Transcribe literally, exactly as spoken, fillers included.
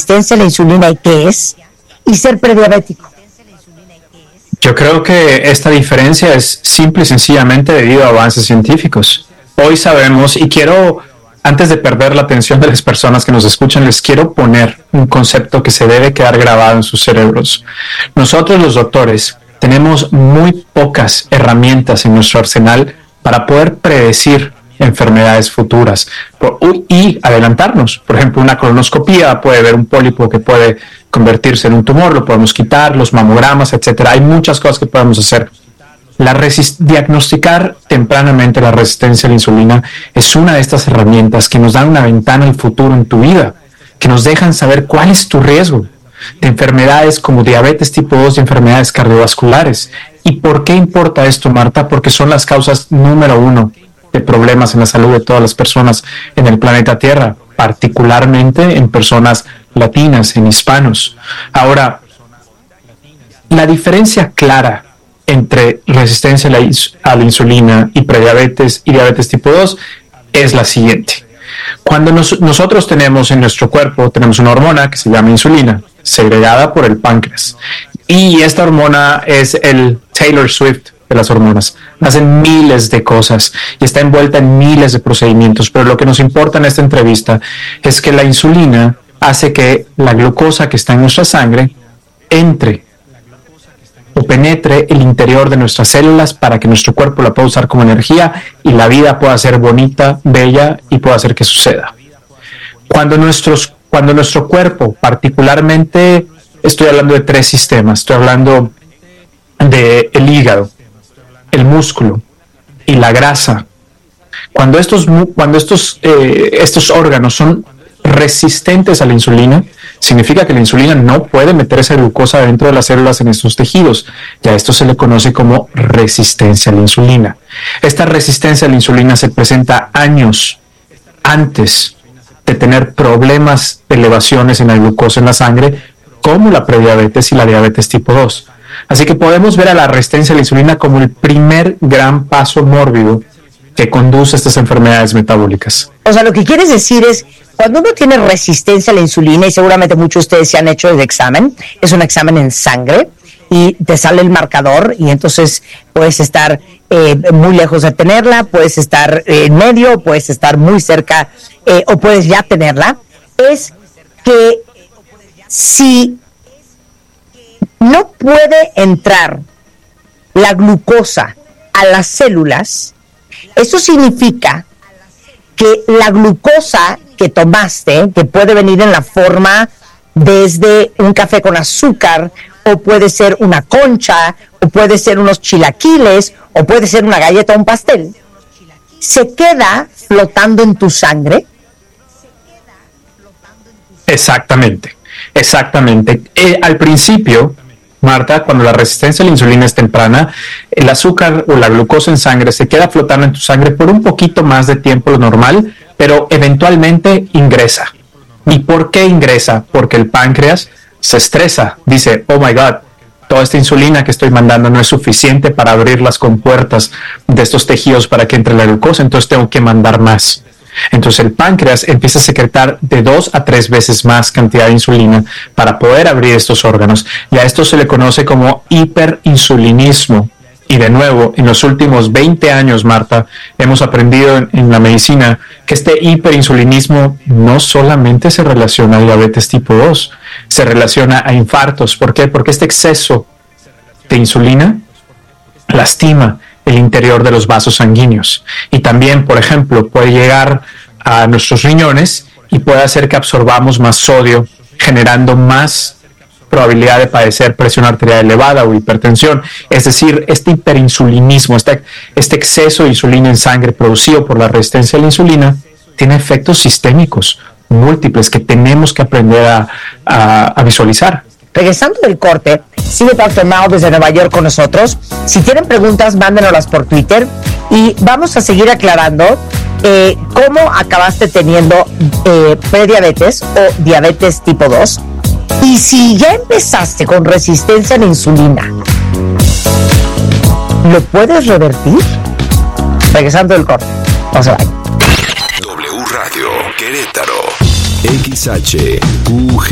resistencia a la insulina y qué es, y ser prediabético? Yo creo que esta diferencia es simple y sencillamente debido a avances científicos. Hoy sabemos, y quiero, antes de perder la atención de las personas que nos escuchan, les quiero poner un concepto que se debe quedar grabado en sus cerebros. Nosotros los doctores tenemos muy pocas herramientas en nuestro arsenal para poder predecir enfermedades futuras y adelantarnos. Por ejemplo, una colonoscopía puede ver un pólipo que puede convertirse en un tumor, lo podemos quitar, los mamogramas, etcétera. Hay muchas cosas que podemos hacer. La resist- diagnosticar tempranamente la resistencia a la insulina es una de estas herramientas que nos dan una ventana al futuro en tu vida, que nos dejan saber cuál es tu riesgo de enfermedades como diabetes tipo dos y enfermedades cardiovasculares. ¿Y por qué importa esto, Marta? Porque son las causas número uno de problemas en la salud de todas las personas en el planeta Tierra, particularmente en personas latinas, en hispanos. Ahora, la diferencia clara entre resistencia a la, a la insulina y prediabetes y diabetes tipo dos es la siguiente. Cuando nos, nosotros tenemos en nuestro cuerpo, tenemos una hormona que se llama insulina, segregada por el páncreas. Y esta hormona es el Taylor Swift de las hormonas. Hacen miles de cosas y está envuelta en miles de procedimientos, pero lo que nos importa en esta entrevista es que la insulina hace que la glucosa que está en nuestra sangre entre o penetre el interior de nuestras células para que nuestro cuerpo la pueda usar como energía y la vida pueda ser bonita, bella y pueda hacer que suceda. Cuando, nuestros, cuando nuestro cuerpo, particularmente, estoy hablando de tres sistemas, estoy hablando del hígado, el músculo y la grasa. Cuando estos, cuando estos, eh, estos órganos son resistentes a la insulina, significa que la insulina no puede meter esa glucosa dentro de las células en estos tejidos. Y a esto se le conoce como resistencia a la insulina. Esta resistencia a la insulina se presenta años antes de tener problemas de elevaciones en la glucosa en la sangre, como la prediabetes y la diabetes tipo dos. Así que podemos ver a la resistencia a la insulina como el primer gran paso mórbido que conduce a estas enfermedades metabólicas. O sea, lo que quieres decir es, cuando uno tiene resistencia a la insulina, y seguramente muchos de ustedes se han hecho el examen, es un examen en sangre, y te sale el marcador, y entonces puedes estar eh, muy lejos de tenerla, puedes estar eh, en medio, puedes estar muy cerca, eh, o puedes ya tenerla, es que si no puede entrar la glucosa a las células, eso significa que la glucosa que tomaste, que puede venir en la forma desde un café con azúcar, o puede ser una concha, o puede ser unos chilaquiles, o puede ser una galleta o un pastel, se queda flotando en tu sangre. Exactamente, exactamente. Eh, al principio, Marta, cuando la resistencia a la insulina es temprana, el azúcar o la glucosa en sangre se queda flotando en tu sangre por un poquito más de tiempo lo normal, pero eventualmente ingresa. ¿Y por qué ingresa? Porque el páncreas se estresa, dice, oh my God, toda esta insulina que estoy mandando no es suficiente para abrir las compuertas de estos tejidos para que entre la glucosa, entonces tengo que mandar más. Entonces el páncreas empieza a secretar de dos a tres veces más cantidad de insulina para poder abrir estos órganos. Y a esto se le conoce como hiperinsulinismo. Y de nuevo, en los últimos veinte años, Marta, hemos aprendido en, en la medicina que este hiperinsulinismo no solamente se relaciona a diabetes tipo dos, se relaciona a infartos. ¿Por qué? Porque este exceso de insulina lastima el interior de los vasos sanguíneos. Y también, por ejemplo, puede llegar a nuestros riñones y puede hacer que absorbamos más sodio, generando más probabilidad de padecer presión arterial elevada o hipertensión. Es decir, este hiperinsulinismo, este, este exceso de insulina en sangre producido por la resistencia a la insulina, tiene efectos sistémicos múltiples que tenemos que aprender a, a, a visualizar. Regresando del corte, sigue doctor Mao desde Nueva York con nosotros. Si tienen preguntas, mándenoslas por Twitter y vamos a seguir aclarando eh, cómo acabaste teniendo eh, prediabetes o diabetes tipo dos. Y si ya empezaste con resistencia a la insulina, ¿lo puedes revertir? Regresando del corte. No se vayan. W Radio Querétaro. X H U G